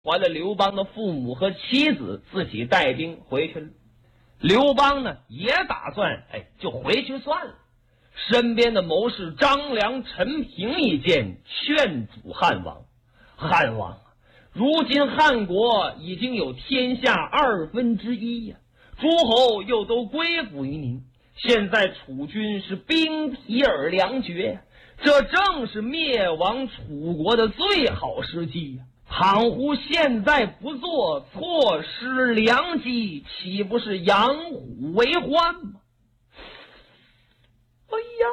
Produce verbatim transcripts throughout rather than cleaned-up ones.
还了刘邦的父母和妻子，自己带兵回去了。刘邦呢，也打算哎，就回去算了。身边的谋士张良、陈平一见，劝阻汉王：汉王，如今汉国已经有天下二分之一呀、啊，诸侯又都归附于您，现在楚军是兵疲而粮绝，这正是灭亡楚国的最好时机呀、啊。倘乎现在不做，错失良机，岂不是养虎为患吗？哎呀，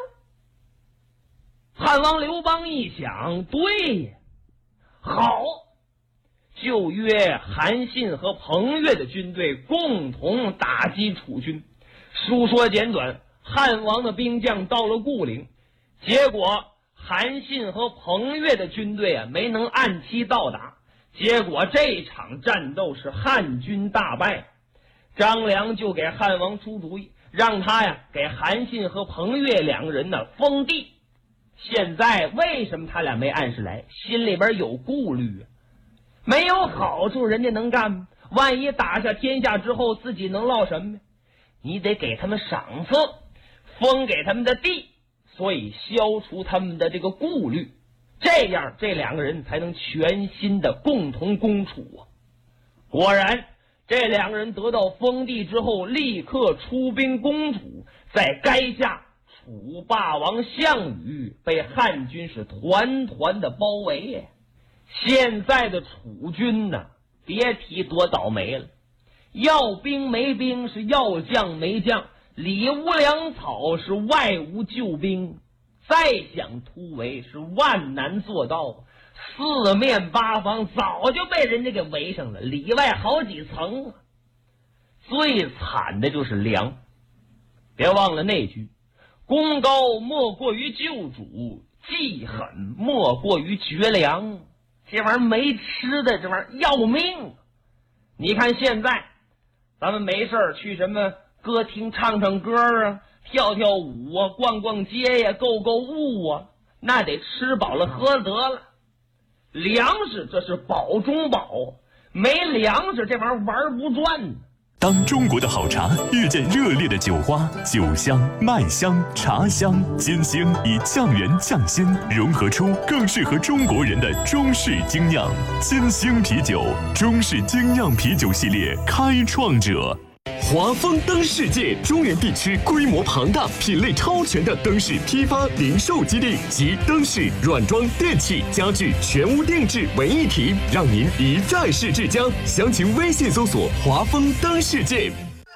汉王刘邦一想，对呀，好，就约韩信和彭越的军队共同打击楚军。书说简短，汉王的兵将到了固陵，结果韩信和彭越的军队啊没能按期到达，结果这场战斗是汉军大败。张良就给汉王出主意，让他呀给韩信和彭越两个人呢封地。现在为什么他俩没按时来？心里边有顾虑啊，没有好处人家能干吗？万一打下天下之后自己能落什么？你得给他们赏赐，封给他们的地，所以消除他们的这个顾虑，这样这两个人才能全心的共同攻楚啊。果然这两个人得到封地之后，立刻出兵攻楚，在垓下楚霸王项羽被汉军是团团的包围呀。现在的楚军呢，别提多倒霉了，要兵没兵，是要将没将，里无粮草，是外无救兵，再想突围是万难做到，四面八方早就被人家给围上了，里外好几层啊。最惨的就是粮，别忘了那句，功高莫过于救主，记狠莫过于绝粮。这玩意儿没吃的，这玩意儿要命。你看现在咱们没事儿去什么歌厅唱唱歌啊，跳跳舞啊，逛逛街呀、啊，购购物啊，那得吃饱了喝得了。粮食这是宝中宝，没粮食这玩意儿玩不转呢。 当中国的好茶遇见热烈的酒花，酒香、麦香、茶香、金星以匠人匠心融合出更适合中国人的中式精酿。金星啤酒，中式精酿啤酒系列开创者。华丰灯世界中原地区规模庞大、品类超全的灯饰批发零售基地及灯饰、软装、电器、家具全屋定制为一体，让您一站式至家。详情微信搜索“华丰灯世界”。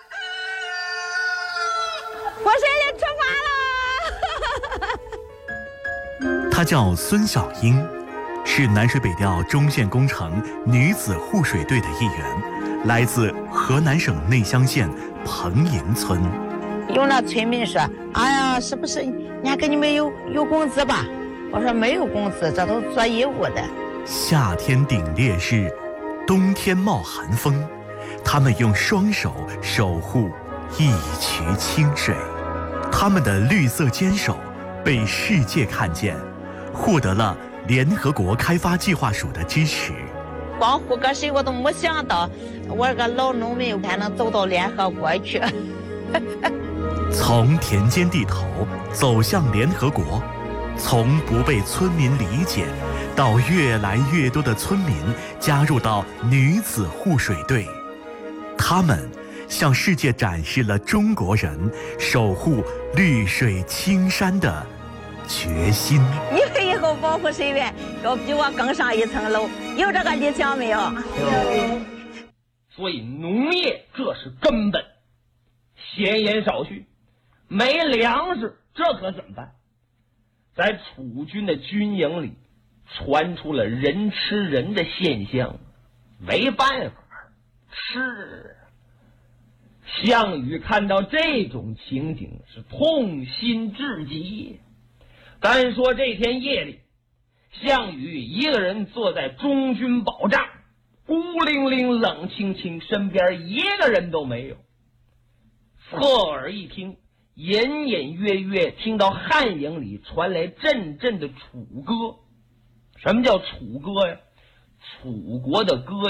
我现在出发了。她叫孙小英，是南水北调中线工程女子护水队的一员。来自河南省内乡县彭营村。 有那村民说：“哎呀，是不是人家给你们有有工资吧？”我说：“没有工资，这都做义务的。” 夏天顶烈日，冬天冒寒风，他们用双手守护一渠清水。他们的绿色坚守被世界看见，获得了联合国开发计划署的支持。 光护个水我都没想到，我这个老农民还能走到联合国去。 从田间地头走向联合国，从不被村民理解，到越来越多的村民加入到女子护水队，他们向世界展示了中国人守护绿水青山的决心。 你们以后保护水源要比我更上一层楼，有这个理想没有？有。 所以农业这是根本。闲言少叙，没粮食这可怎么办？在楚军的军营里传出了人吃人的现象，没办法吃。项羽看到这种情景是痛心至极。单说这天夜里，项羽一个人坐在中军宝帐，孤零零冷清清，身边一个人都没有。侧耳一听，隐隐约约听到汉营里传来阵阵的楚歌。什么叫楚歌呀？ 楚国的歌